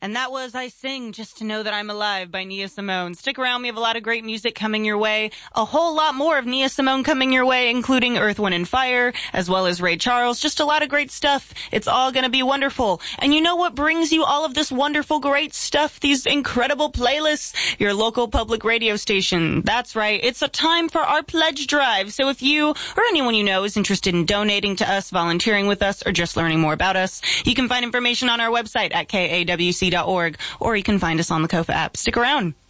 And that was I Sing Just to Know That I'm Alive by Nia Simone. Stick around. We have a lot of great music coming your way. A whole lot more of Nia Simone coming your way, including Earth, Wind, and Fire, as well as Ray Charles. Just a lot of great stuff. It's all going to be wonderful. And you know what brings you all of this wonderful, great stuff? These incredible playlists? Your local public radio station. That's right. It's a time for our pledge drive. So if you or anyone you know is interested in donating to us, volunteering with us, or just learning more about us, you can find information on our website at kawc.org, or you can find us on the Kofa app. Stick around.